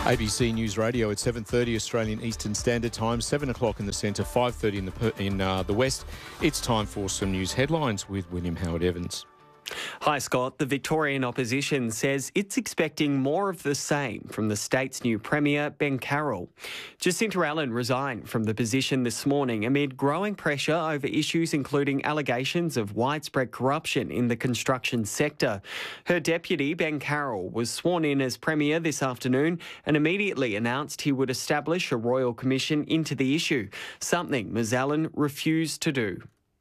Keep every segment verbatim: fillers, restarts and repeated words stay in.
A B C News Radio at seven thirty Australian Eastern Standard Time, seven o'clock in the centre, five thirty in the in uh, the west. It's time for some news headlines with William Howard Evans. Hi Scott. The Victorian opposition says it's expecting more of the same from the state's new Premier, Ben Carroll. Jacinta Allen resigned from the position this morning amid growing pressure over issues including allegations of widespread corruption in the construction sector. Her deputy, Ben Carroll, was sworn in as Premier this afternoon and immediately announced he would establish a royal commission into the issue, something Ms Allen refused to do.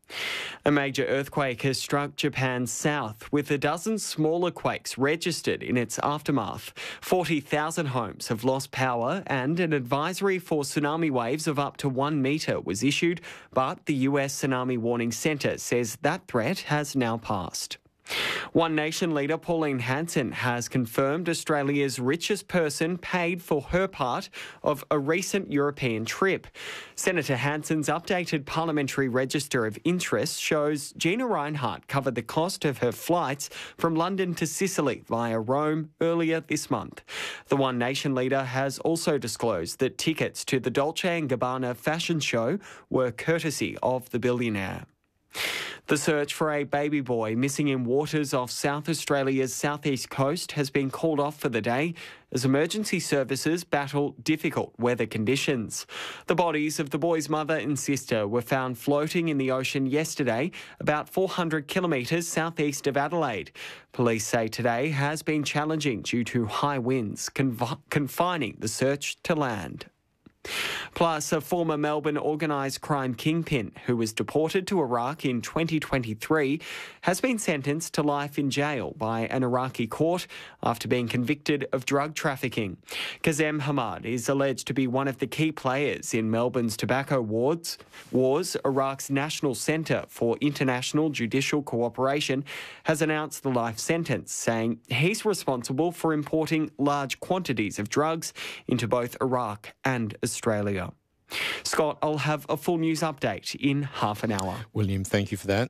A major earthquake has struck Japan's south, with a dozen smaller quakes registered in its aftermath. forty thousand homes have lost power and an advisory for tsunami waves of up to one metre was issued, but the U S Tsunami Warning Centre says that threat has now passed. One Nation leader Pauline Hanson has confirmed Australia's richest person paid for her part of a recent European trip. Senator Hanson's updated parliamentary register of interests shows Gina Rinehart covered the cost of her flights from London to Sicily via Rome earlier this month. The One Nation leader has also disclosed that tickets to the Dolce and Gabbana fashion show were courtesy of the billionaire. The search for a baby boy missing in waters off South Australia's southeast coast has been called off for the day as emergency services battle difficult weather conditions. The bodies of the boy's mother and sister were found floating in the ocean yesterday, about four hundred kilometres southeast of Adelaide. Police say today has been challenging due to high winds, conf- confining the search to land. Plus, a former Melbourne organised crime kingpin who was deported to Iraq in twenty twenty-three has been sentenced to life in jail by an Iraqi court after being convicted of drug trafficking. Kazem Hamad is alleged to be one of the key players in Melbourne's tobacco wars. Wars. Iraq's National Centre for International Judicial Cooperation has announced the life sentence, saying he's responsible for importing large quantities of drugs into both Iraq and Australia. Scott, I'll have a full news update in half an hour. William, thank you for that.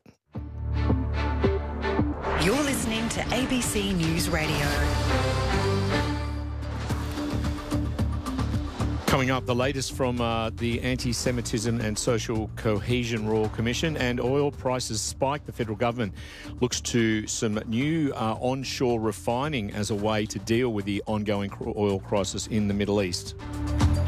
You're listening to A B C News Radio. Coming up, the latest from uh, the Anti-Semitism and Social Cohesion Royal Commission, and oil prices spike. The federal government looks to some new uh, onshore refining as a way to deal with the ongoing oil crisis in the Middle East.